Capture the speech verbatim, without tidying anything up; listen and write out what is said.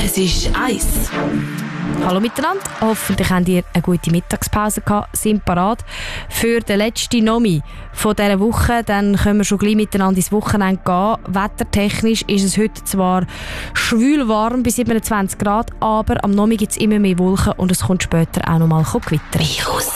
Es ist eins. Hallo miteinander, hoffentlich habt ihr eine gute Mittagspause gehabt, sind parat für den letzten Nomi von dieser Woche. Dann können wir schon gleich miteinander ins Wochenende gehen. Wettertechnisch ist es heute zwar schwül warm bis siebenundzwanzig Grad, aber am Nomi gibt es immer mehr Wolken und es kommt später auch noch mal Gewitter. Virus